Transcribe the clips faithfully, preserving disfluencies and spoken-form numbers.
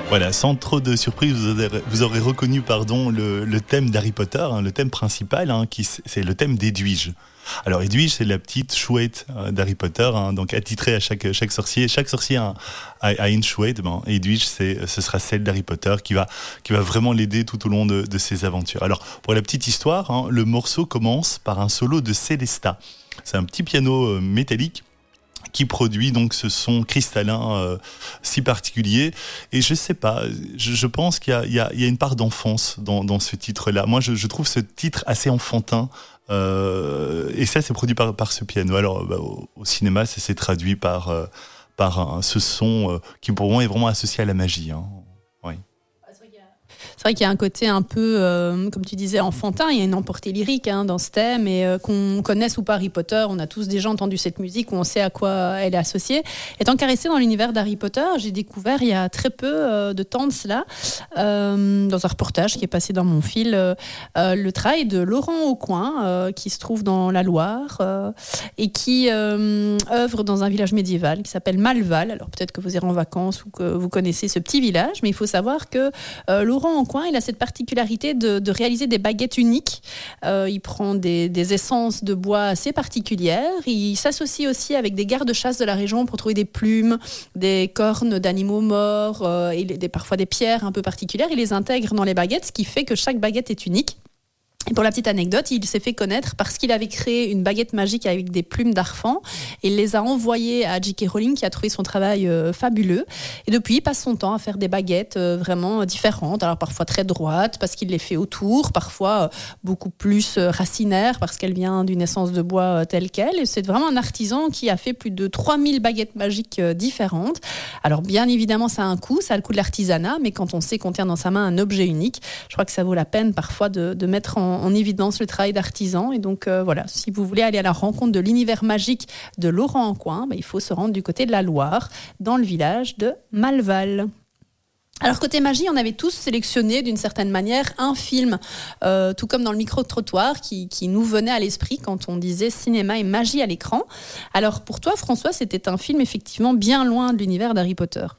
Voilà, sans trop de surprise, vous aurez, vous aurez reconnu pardon, le, le thème d'Harry Potter, hein, le thème principal, hein, qui, c'est le thème d'Edwige. Alors Edwige, c'est la petite chouette euh, d'Harry Potter, hein, donc attitrée à chaque, chaque sorcier. Chaque sorcier a, a, a une chouette. Bon, Edwige, c'est, ce sera celle d'Harry Potter qui va, qui va vraiment l'aider tout au long de, de ses aventures. Alors, pour la petite histoire, hein, le morceau commence par un solo de Célesta. C'est un petit piano euh, métallique qui produit donc ce son cristallin euh, si particulier. Et je sais pas, je, je pense qu'il y a, il y, a, il y a une part d'enfance dans, dans ce titre-là. Moi, je, je trouve ce titre assez enfantin. Euh, et ça, c'est produit par, par ce piano. Alors, bah, au, au cinéma, ça s'est traduit par, euh, par un, ce son euh, qui, pour moi, est vraiment associé à la magie. Hein. Oui. C'est vrai qu'il y a un côté un peu, euh, comme tu disais, enfantin. Il y a une emportée lyrique hein, dans ce thème. Et euh, qu'on connaisse ou pas Harry Potter, on a tous déjà entendu cette musique, où on sait à quoi elle est associée. Étant caressée dans l'univers d'Harry Potter, j'ai découvert il y a très peu euh, de temps de cela, euh, dans un reportage qui est passé dans mon fil, euh, euh, le travail de Laurent Aucoin, euh, qui se trouve dans la Loire, euh, et qui euh, œuvre dans un village médiéval qui s'appelle Malval. Alors peut-être que vous irez en vacances ou que vous connaissez ce petit village, mais il faut savoir que euh, Laurent Aucoin, il a cette particularité de, de réaliser des baguettes uniques. Euh, il prend des, des essences de bois assez particulières. Il s'associe aussi avec des gardes-chasse de la région pour trouver des plumes, des cornes d'animaux morts euh, et des, parfois des pierres un peu particulières. Il les intègre dans les baguettes, ce qui fait que chaque baguette est unique. Et pour la petite anecdote, il s'est fait connaître parce qu'il avait créé une baguette magique avec des plumes d'arfan. Il les a envoyées à J K Rowling, qui a trouvé son travail euh, fabuleux. Et depuis, il passe son temps à faire des baguettes euh, vraiment différentes. Alors parfois très droites, parce qu'il les fait autour. Parfois euh, beaucoup plus euh, racinaires, parce qu'elle vient d'une essence de bois euh, telle qu'elle. Et c'est vraiment un artisan qui a fait plus de trois mille baguettes magiques euh, différentes. Alors bien évidemment, ça a un coût. Ça a le coût de l'artisanat. Mais quand on sait qu'on tient dans sa main un objet unique, je crois que ça vaut la peine parfois de, de mettre en en évidence le travail d'artisan. Et donc euh, voilà, si vous voulez aller à la rencontre de l'univers magique de Laurent Aucoin, bah, il faut se rendre du côté de la Loire, dans le village de Malval. Alors côté magie, on avait tous sélectionné d'une certaine manière un film, euh, tout comme dans le micro-trottoir, qui, qui nous venait à l'esprit quand on disait cinéma et magie à l'écran. Alors pour toi, François, c'était un film effectivement bien loin de l'univers d'Harry Potter.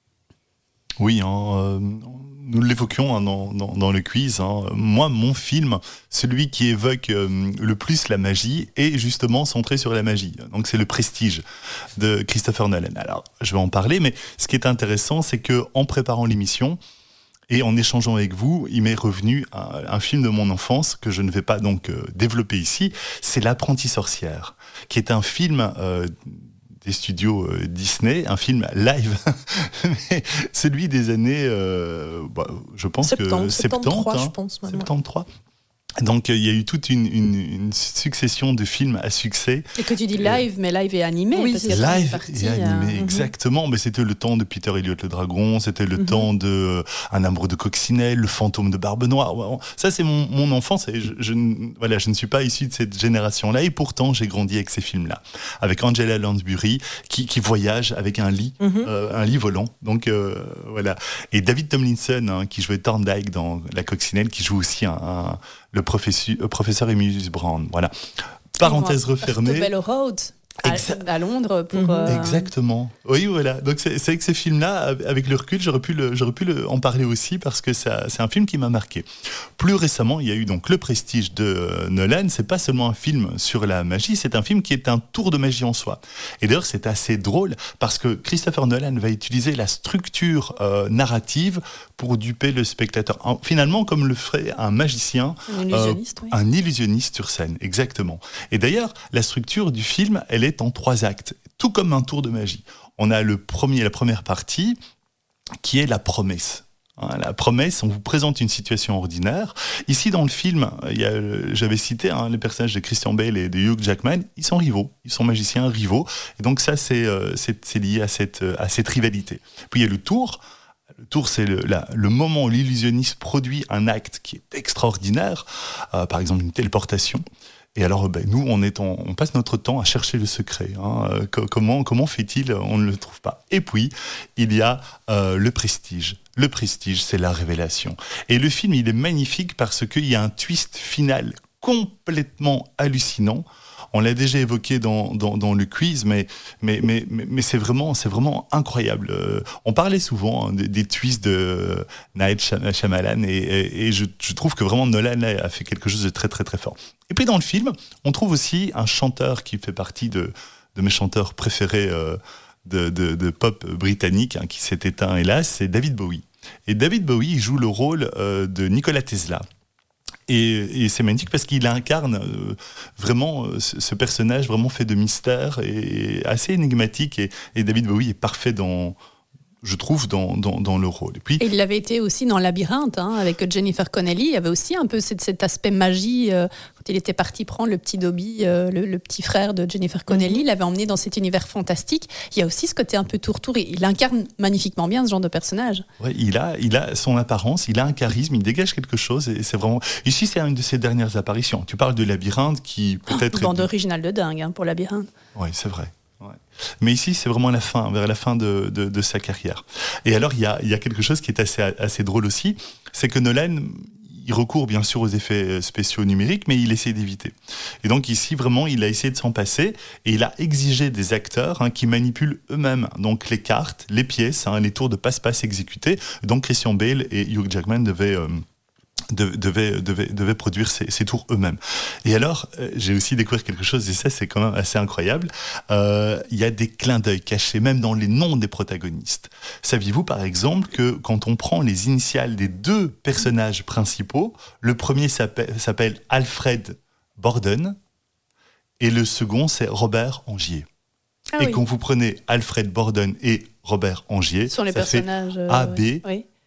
Oui, hein, euh, nous l'évoquions hein, dans, dans, dans le quiz. Hein. Moi, mon film, celui qui évoque euh, le plus la magie, est justement centré sur la magie. Donc, c'est Le Prestige de Christopher Nolan. Alors, je vais en parler, mais ce qui est intéressant, c'est que en préparant l'émission et en échangeant avec vous, il m'est revenu un, un film de mon enfance que je ne vais pas donc euh, développer ici. C'est L'Apprentie sorcière, qui est un film Euh, des studios euh, Disney, un film live, mais celui des années, euh, bah, je pense septante, que soixante-treize, hein, je pense. soixante-treize. Donc il y a eu toute une, une, une succession de films à succès. Et que tu dis live, euh, mais live et animé. Oui, parce c'est live partie, et animé, euh... exactement. Mais c'était le temps de Peter Elliott le Dragon, c'était le mm-hmm. temps de euh, Un amour de coccinelle, Le fantôme de Barbe Noire. Ça c'est mon, mon enfance. Et je, je, voilà, je ne suis pas issu de cette génération-là, et pourtant j'ai grandi avec ces films-là, avec Angela Lansbury qui, qui voyage avec un lit, mm-hmm. euh, un lit volant. Donc euh, voilà. Et David Tomlinson hein, qui jouait Thorndyke dans La Coccinelle, qui joue aussi un, un le professeur, euh, professeur Emilius Brown. Voilà. Parenthèse refermée. Portobello Road. À, à Londres pour mmh. euh... exactement. Oui, voilà. Donc c'est, c'est avec ces films-là, avec le recul, j'aurais pu le, j'aurais pu le, en parler aussi parce que ça, c'est un film qui m'a marqué. Plus récemment, il y a eu donc Le Prestige de euh, Nolan. C'est pas seulement un film sur la magie, c'est un film qui est un tour de magie en soi. Et d'ailleurs, c'est assez drôle parce que Christopher Nolan va utiliser la structure euh, narrative pour duper le spectateur. En, finalement, comme le ferait un magicien, un illusionniste, euh, oui. un illusionniste sur scène, exactement. Et d'ailleurs, la structure du film, elle est en trois actes, tout comme un tour de magie. On a le premier, la première partie, qui est la promesse. Hein, la promesse, on vous présente une situation ordinaire. Ici, dans le film, il y a, j'avais cité hein, les personnages de Christian Bale et de Hugh Jackman. Ils sont rivaux, ils sont magiciens rivaux. Et donc ça, c'est, euh, c'est, c'est lié à cette, à cette rivalité. Puis il y a le tour. Le tour, c'est le, la, le moment où l'illusionniste produit un acte qui est extraordinaire, euh, par exemple une téléportation. Et alors, ben, nous, on, est en, on passe notre temps à chercher le secret. Hein. Euh, comment, comment fait-il ? On ne le trouve pas. Et puis, il y a euh, le prestige. Le prestige, c'est la révélation. Et le film, il est magnifique parce qu'il y a un twist final complètement hallucinant. On l'a déjà évoqué dans, dans, dans le quiz, mais, mais, mais, mais, mais c'est, vraiment, c'est vraiment incroyable. Euh, on parlait souvent hein, des, des twists de Night Shyamalan, et, et, et je, je trouve que vraiment Nolan là, a fait quelque chose de très très très fort. Et puis dans le film, on trouve aussi un chanteur qui fait partie de, de mes chanteurs préférés euh, de, de, de pop britannique, hein, qui s'est éteint hélas, c'est David Bowie. Et David Bowie il joue le rôle euh, de Nikola Tesla. Et, et c'est magnifique parce qu'il incarne euh, vraiment euh, ce, ce personnage vraiment fait de mystère et assez énigmatique. Et, et David Bowie est parfait dans, je trouve, dans, dans, dans le rôle. Et puis, et il l'avait été aussi dans Labyrinthe, hein, avec Jennifer Connelly. Il y avait aussi un peu cet, cet aspect magie. Euh, quand il était parti prendre le petit Dobby, euh, le, le petit frère de Jennifer Connelly, mm-hmm. il l'avait emmené dans cet univers fantastique. Il y a aussi ce côté un peu tour-tour. Il incarne magnifiquement bien ce genre de personnage. Ouais, il a, il a son apparence, il a un charisme, il dégage quelque chose. Et c'est vraiment. Ici, c'est une de ses dernières apparitions. Tu parles de Labyrinthe qui peut-être. Oh, bande originale de dingue hein, pour Labyrinthe. Oui, c'est vrai. Ouais. Mais ici, c'est vraiment la fin, vers la fin de, de, de sa carrière. Et alors, il y a, il y a quelque chose qui est assez, assez drôle aussi, c'est que Nolan, il recourt bien sûr aux effets spéciaux numériques, mais il essaie d'éviter. Et donc ici, vraiment, il a essayé de s'en passer, et il a exigé des acteurs hein, qui manipulent eux-mêmes donc les cartes, les pièces, hein, les tours de passe-passe exécutés. Donc Christian Bale et Hugh Jackman devaient... Euh, devaient devait, devait produire ces, ces tours eux-mêmes. Et alors, euh, j'ai aussi découvert quelque chose, et ça, c'est quand même assez incroyable. Euh, il y a des clins d'œil cachés, même dans les noms des protagonistes. Saviez-vous, par exemple, que quand on prend les initiales des deux personnages principaux, le premier s'appelle, s'appelle Alfred Borden, et le second, c'est Robert Angier. Ah, et oui. Quand vous prenez Alfred Borden et Robert Angier, sur les ça personnages, fait A B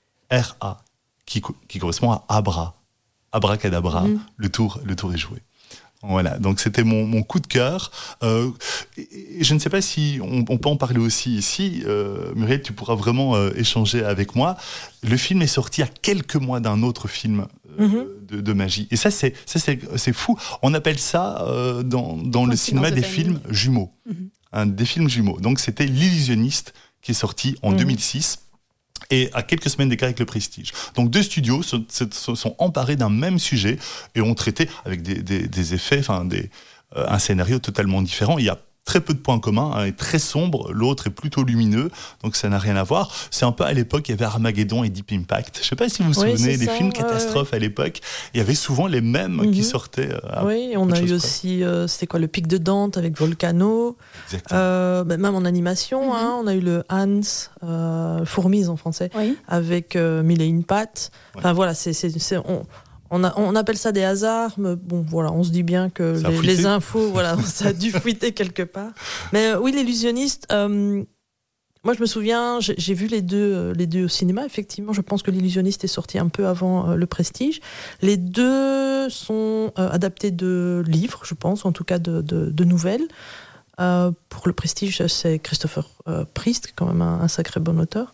R A. Qui, qui correspond à Abra, Abracadabra, mmh. le tour, le tour est joué. Voilà, donc c'était mon, mon coup de cœur. Euh, et, et je ne sais pas si on, on peut en parler aussi ici. Euh, Muriel, tu pourras vraiment euh, échanger avec moi. Le film est sorti à quelques mois d'un autre film euh, mmh. de, de magie. Et ça, c'est, ça c'est, c'est fou. On appelle ça euh, dans, dans le cinéma des films jumeaux. Mmh. Hein, des films jumeaux. Donc c'était L'Illusionniste qui est sorti en mmh. deux mille six. Et à quelques semaines d'écart avec Le Prestige. Donc deux studios se, se sont emparés d'un même sujet et ont traité avec des, des, des effets, enfin des, euh, un scénario totalement différent. Il y a très peu de points communs, un est très sombre, l'autre est plutôt lumineux, donc ça n'a rien à voir. C'est un peu à l'époque, il y avait Armageddon et Deep Impact. Je ne sais pas si vous vous oui, souvenez des ça. films catastrophes ouais, ouais. à l'époque. Il y avait souvent les mêmes mm-hmm. qui sortaient. À oui, on a eu aussi, euh, c'était quoi, le Pic de Dante avec Volcano. Euh, bah, même en animation, mm-hmm. hein, on a eu le Hans, euh, Fourmise en français, oui. avec euh, Mille et une pattes. Enfin ouais. voilà, c'est, c'est, c'est on, On, a, on appelle ça des hasards, mais bon, voilà, on se dit bien que les, les infos, voilà, ça a dû fuiter quelque part. Mais euh, oui, L'Illusionniste, euh, moi je me souviens, j'ai, j'ai vu les deux, euh, les deux au cinéma, effectivement, je pense que L'Illusionniste est sorti un peu avant euh, Le Prestige. Les deux sont euh, adaptés de livres, je pense, en tout cas de, de, de nouvelles. Euh, pour Le Prestige, c'est Christopher euh, Priest, quand même un, un sacré bon auteur.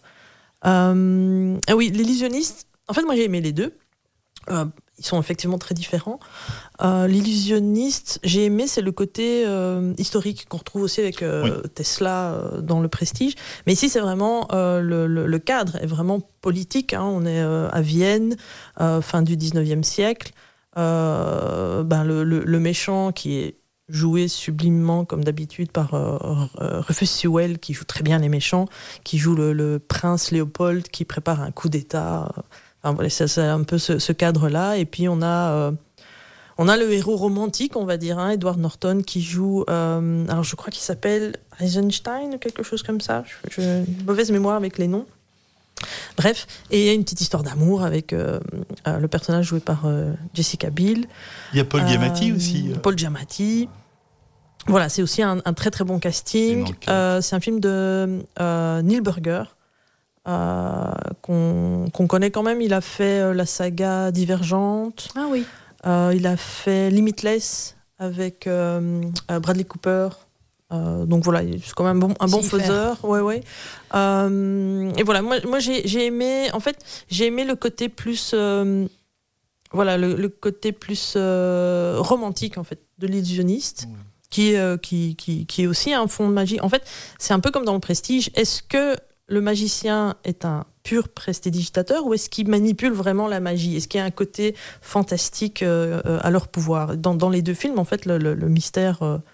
Euh, ah oui, L'Illusionniste, en fait, moi j'ai aimé les deux. Euh, ils sont effectivement très différents. Euh, L'Illusionniste, j'ai aimé, c'est le côté euh, historique qu'on retrouve aussi avec euh, oui. Tesla euh, dans Le Prestige. Mais ici, c'est vraiment euh, le, le, le cadre est vraiment politique. Hein. On est euh, à Vienne, euh, fin du dix-neuvième siècle. Euh, ben, le, le, le méchant qui est joué sublimement, comme d'habitude, par euh, Rufus Sewell, qui joue très bien les méchants, qui joue le, le prince Léopold, qui prépare un coup d'État. Enfin, voilà, c'est, c'est un peu ce, ce cadre-là. Et puis, on a, euh, on a le héros romantique, on va dire, hein, Edward Norton, qui joue... Euh, alors, je crois qu'il s'appelle Eisenstein ou quelque chose comme ça. Je, j'ai une mauvaise mémoire avec les noms. Bref, et il y a une petite histoire d'amour avec euh, euh, le personnage joué par euh, Jessica Biel. Il y a Paul Giamatti euh, aussi. Euh... Paul Giamatti. Voilà, c'est aussi un, un très très bon casting. C'est, euh, c'est un film de euh, Neil Burger. Euh, qu'on, qu'on connaît quand même. Il a fait euh, la saga Divergente. Ah oui. Euh, il a fait Limitless avec euh, Bradley Cooper. Euh, donc voilà, c'est quand même un bon, un bon faiseur. Ouais, ouais. Euh, et voilà, moi, moi j'ai, j'ai aimé. En fait, j'ai aimé le côté plus. Euh, voilà, le, le côté plus euh, romantique en fait de L'Illusionniste. Mmh. Qui, euh, qui, qui, qui est aussi un fond de magie. En fait, c'est un peu comme dans Le Prestige. Est-ce que le magicien est un pur prestidigitateur ou est-ce qu'il manipule vraiment la magie ? Est-ce qu'il y a un côté fantastique euh, à leur pouvoir ? Dans, dans les deux films, en fait, le, le, le mystère euh,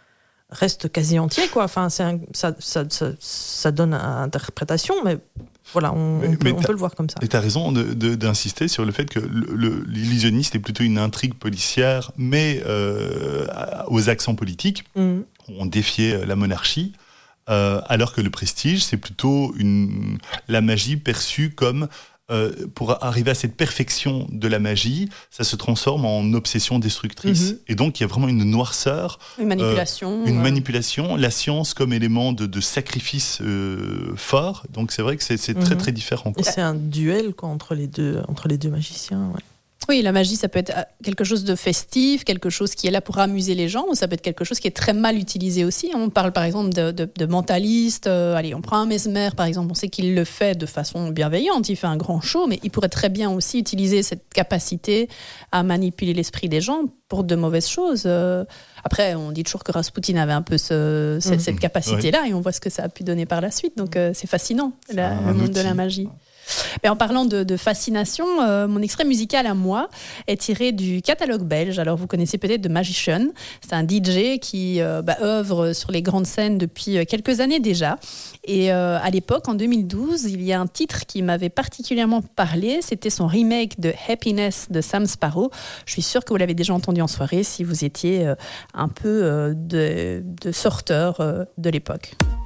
reste quasi entier, quoi. Enfin, c'est un, ça, ça, ça, ça donne à interprétation, mais voilà, on, mais, on, peut, on peut le voir comme ça. Et tu as raison de, de, d'insister sur le fait que le, le, l'illusionniste est plutôt une intrigue policière, mais euh, aux accents politiques. Mmh. On défiait la monarchie, euh, alors que le Prestige, c'est plutôt une, la magie perçue comme... Euh, pour arriver à cette perfection de la magie, ça se transforme en obsession destructrice. Mmh. Et donc, il y a vraiment une noirceur. Une manipulation. Euh, une ouais. manipulation. La science comme élément de, de sacrifice euh, fort. Donc, c'est vrai que c'est, c'est mmh. très, très différent. Quoi. Et c'est un duel quoi, entre, les deux, entre les deux magiciens. Ouais. Oui, la magie, ça peut être quelque chose de festif, quelque chose qui est là pour amuser les gens, ou ça peut être quelque chose qui est très mal utilisé aussi. On parle par exemple de, de, de mentalistes. Euh, allez, on prend un mesmer, par exemple. On sait qu'il le fait de façon bienveillante, il fait un grand show, mais il pourrait très bien aussi utiliser cette capacité à manipuler l'esprit des gens pour de mauvaises choses. Euh, après, on dit toujours que Rasputin avait un peu ce, cette, mmh. cette capacité-là, oui. Et on voit ce que ça a pu donner par la suite. Donc euh, c'est fascinant, la, le monde outil. de la magie. Mais en parlant de, de fascination, euh, mon extrait musical à moi est tiré du catalogue belge. Alors vous connaissez peut-être The Magician. C'est un D J qui euh, bah, œuvre sur les grandes scènes depuis quelques années déjà. Et euh, à l'époque, en deux mille douze, il y a un titre qui m'avait particulièrement parlé. C'était son remake de Happiness de Sam Sparro. Je suis sûre que vous l'avez déjà entendu en soirée si vous étiez euh, un peu euh, de, de sorteur euh, de l'époque.